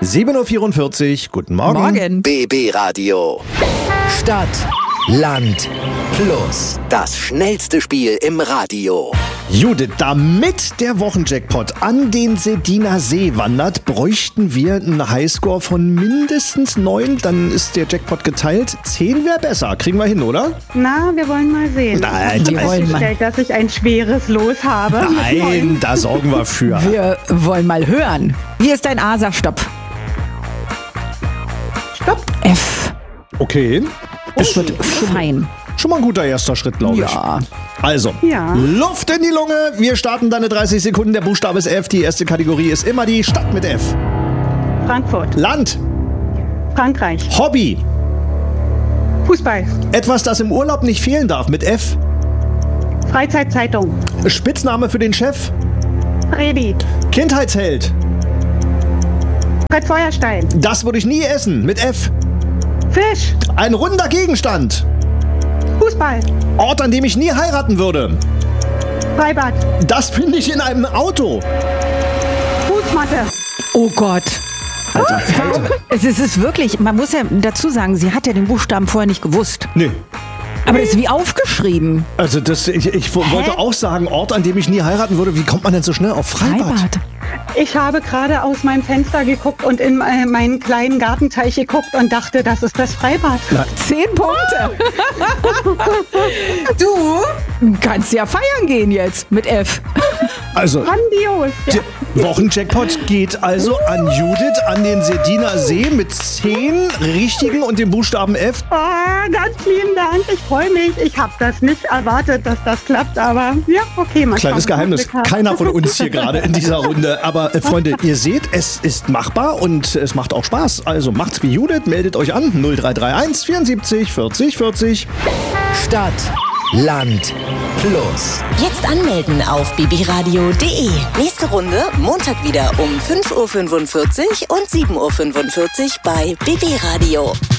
7.44 Uhr, guten Morgen. Morgen. BB Radio. Stadt, Land, Plus. Das schnellste Spiel im Radio. Judith, damit der Wochenjackpot an den Sediner See wandert, bräuchten wir einen Highscore von mindestens 9. Dann ist der Jackpot geteilt. 10 wäre besser. Kriegen wir hin, oder? Na, wir wollen mal sehen. Nein, ich habe festgestellt, dass ich ein schweres Los habe. Nein, da sorgen wir für. Wir wollen mal hören. Hier ist dein A, sag Stopp. Stopp. F. Okay. Es wird fein. Schon mal ein guter erster Schritt, glaube ich. Ja. Also, Ja. Luft in die Lunge. Wir starten deine 30 Sekunden. Der Buchstabe ist F. Die erste Kategorie ist immer die Stadt mit F. Frankfurt. Land. Frankreich. Hobby. Fußball. Etwas, das im Urlaub nicht fehlen darf mit F. Freizeitzeitung. Spitzname für den Chef. Redi. Kindheitsheld. Fred Feuerstein. Das würde ich nie essen mit F. Fisch. Ein runder Gegenstand. Fußball. Ort, an dem ich nie heiraten würde. Freibad. Das finde ich in einem Auto. Fußmatte. Oh Gott. Es ist wirklich, man muss ja dazu sagen, sie hat ja den Buchstaben vorher nicht gewusst. Nee. Aber das ist wie aufgeschrieben. Also ich wollte auch sagen, Ort, an dem ich nie heiraten würde. Wie kommt man denn so schnell auf Freibad? Ich habe gerade aus meinem Fenster geguckt und in meinen kleinen Gartenteich geguckt und dachte, das ist das Freibad. 10 Punkte. Du kannst ja feiern gehen jetzt mit F. Also, Grandios. Ja. der Wochenjackpot geht also an Judith, an den Sediner See mit 10 richtigen und dem Buchstaben F. Oh, ganz lieben Dank. Ich freue mich. Ich habe das nicht erwartet, dass das klappt, aber ja, okay. Mal Kleines schauen, Geheimnis, Glück haben. keiner von uns hier gerade in dieser Runde. Aber Freunde, ihr seht, es ist machbar und es macht auch Spaß. Also macht's wie Judith, meldet euch an 0331 74 40 40. Stadt, Land, Plus. Jetzt anmelden auf bbradio.de. Nächste Runde Montag wieder um 5.45 Uhr und 7.45 Uhr bei BB Radio.